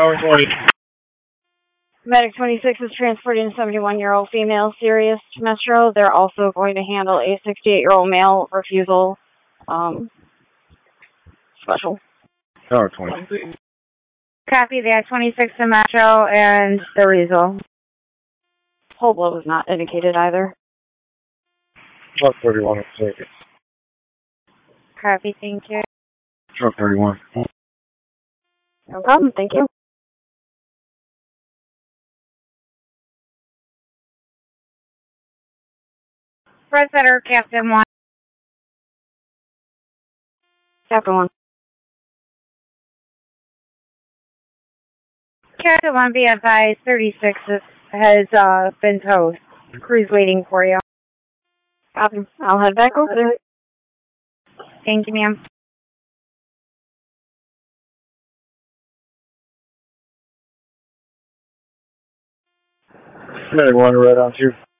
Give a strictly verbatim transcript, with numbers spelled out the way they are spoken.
Tower twenty. Medic twenty-six is transporting a seventy-one-year-old female serious to Metro. They're also going to handle a sixty-eight-year-old male refusal um, special. Tower twenty. Copy that. twenty-six to Metro and the Rezo. Whole blow was not indicated either. Truck thirty-one at Circus. Copy, thank you. Truck thirty-one. No problem, thank you. Red Setter, Captain one. Captain one. Captain one, B F I thirty-six has uh, been towed. Crew's waiting for you. Copy. I'll head back over there. Thank you, ma'am. Medic one, right on to you.